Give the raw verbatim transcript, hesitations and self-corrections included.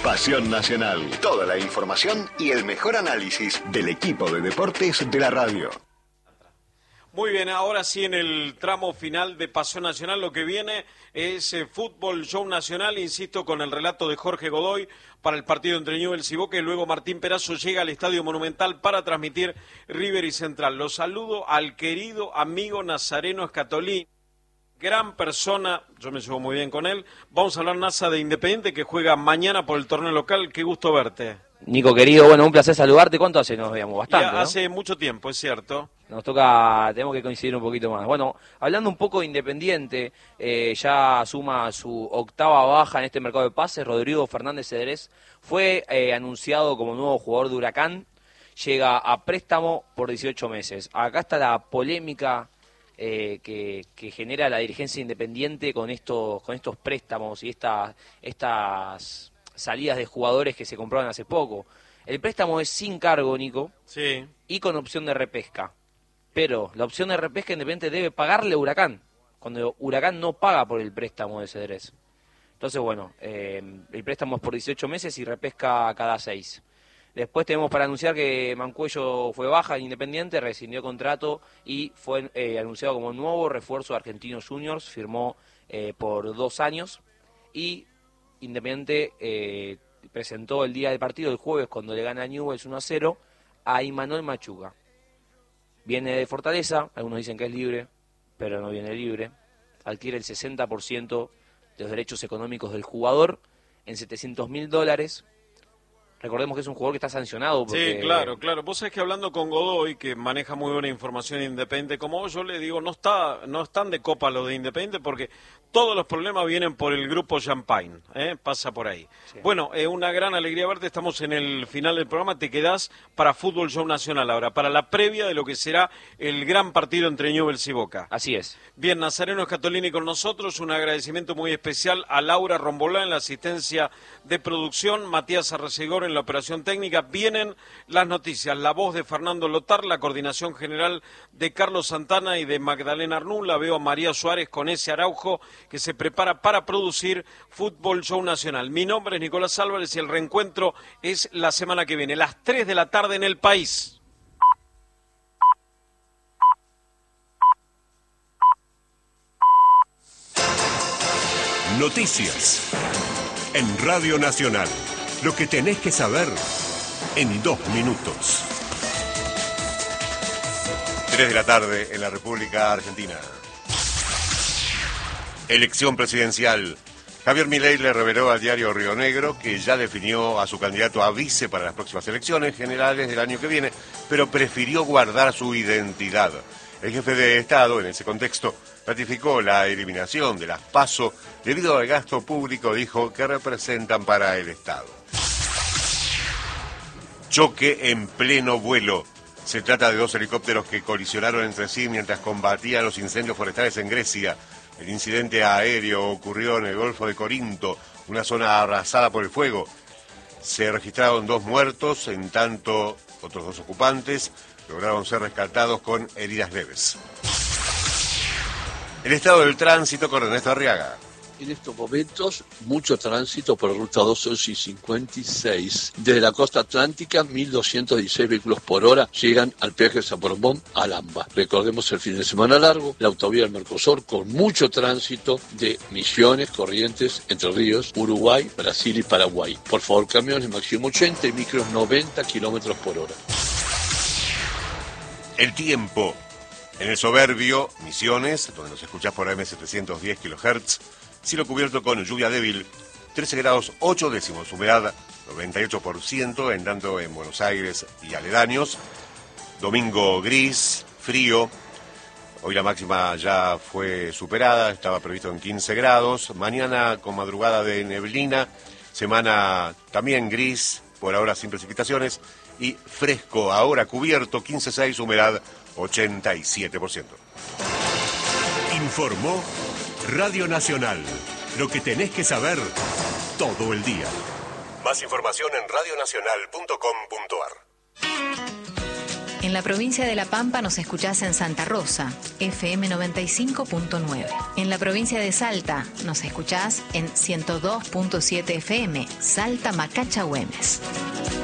Pasión Nacional. Toda la información y el mejor análisis del equipo de deportes de la radio. Muy bien, ahora sí en el tramo final de Pasión Nacional lo que viene es eh, Fútbol Show Nacional, insisto, con el relato de Jorge Godoy para el partido entre Newell's y Boca, y luego Martín Perazo llega al Estadio Monumental para transmitir River y Central. Los saludo al querido amigo Nazareno Escatolí, gran persona, yo me llevo muy bien con él. Vamos a hablar, Nasa, de Independiente, que juega mañana por el torneo local. Qué gusto verte. Nico, querido, bueno, un placer saludarte. ¿Cuánto hace nos veíamos? Bastante, ya, ¿no? Hace mucho tiempo, es cierto. Nos toca, tenemos que coincidir un poquito más. Bueno, hablando un poco de Independiente, eh, ya suma su octava baja en este mercado de pases. Rodrigo Fernández Cedrés fue eh, anunciado como nuevo jugador de Huracán. Llega a préstamo por dieciocho meses. Acá está la polémica eh, que, que genera la dirigencia Independiente con estos, con estos préstamos y esta, estas salidas de jugadores que se compraron hace poco. El préstamo es sin cargo, Nico, sí, y con opción de repesca. Pero la opción de repesca Independiente debe pagarle a Huracán, cuando Huracán no paga por el préstamo de Cedrés. Entonces, bueno, eh, el préstamo es por dieciocho meses y repesca cada seis. Después tenemos para anunciar que Mancuello fue baja en Independiente, rescindió contrato y fue eh, anunciado como nuevo refuerzo de Argentinos Juniors, firmó eh, por dos años y Independiente eh, presentó el día del partido, el jueves, cuando le gana a Newell's uno a cero, a Imanol Machuca. Viene de Fortaleza, algunos dicen que es libre, pero no viene libre. Adquiere el sesenta por ciento de los derechos económicos del jugador en setecientos mil dólares. Recordemos que es un jugador que está sancionado. Porque... Sí, claro, claro. Vos sabés que hablando con Godoy, que maneja muy buena información Independiente, como vos, yo le digo, no está, no están de copa los de Independiente porque todos los problemas vienen por el grupo Champagne, ¿eh? Pasa por ahí. Sí. Bueno, eh, una gran alegría verte, estamos en el final del programa, te quedás para Fútbol Show Nacional ahora, para la previa de lo que será el gran partido entre Newell's y Boca. Así es. Bien, Nazareno Escatolini con nosotros, un agradecimiento muy especial a Laura Rombolá en la asistencia de producción, Matías Arrecegor en la operación técnica. Vienen las noticias, la voz de Fernando Lotar, la coordinación general de Carlos Santana y de Magdalena Arnú. La veo a María Suárez con ese Araujo que se prepara para producir Fútbol Show Nacional. Mi nombre es Nicolás Álvarez y el reencuentro es la semana que viene, las tres de la tarde en El País. Noticias en Radio Nacional. Lo que tenés que saber en dos minutos. Tres de la tarde en la República Argentina. Elección presidencial. Javier Milei le reveló al diario Río Negro que ya definió a su candidato a vice para las próximas elecciones generales del año que viene, pero prefirió guardar su identidad. El jefe de Estado, en ese contexto, ratificó la eliminación de las PASO debido al gasto público, dijo, que representan para el Estado. Choque en pleno vuelo. Se trata de dos helicópteros que colisionaron entre sí mientras combatían los incendios forestales en Grecia. El incidente aéreo ocurrió en el Golfo de Corinto, una zona arrasada por el fuego. Se registraron dos muertos, en tanto otros dos ocupantes lograron ser rescatados con heridas leves. El estado del tránsito con Ernesto Arriaga. En estos momentos, mucho tránsito por ruta dos once y cincuenta y seis. Desde la costa atlántica, mil doscientos dieciséis vehículos por hora llegan al peaje de San Borondón a Lamba. Recordemos el fin de semana largo, la autovía del Mercosur con mucho tránsito de Misiones, Corrientes, Entre Ríos, Uruguay, Brasil y Paraguay. Por favor, camiones máximo ochenta y micros noventa kilómetros por hora. El tiempo. En el soberbio, Misiones, donde nos escuchás por A M setecientos diez kilohertz, cielo cubierto con lluvia débil, trece grados ocho décimos, humedad noventa y ocho por ciento, en tanto en Buenos Aires y aledaños. Domingo gris, frío, hoy la máxima ya fue superada, estaba previsto en quince grados, mañana con madrugada de neblina, semana también gris, por ahora sin precipitaciones, y fresco, ahora cubierto, quince seis, humedad ochenta y siete por ciento. Informó Radio Nacional. Lo que tenés que saber todo el día. Más información en radio nacional punto com punto a r. En la provincia de La Pampa nos escuchás en Santa Rosa, F M noventa y cinco punto nueve. En la provincia de Salta nos escuchás en ciento dos punto siete F M, Salta Macacha Güemes.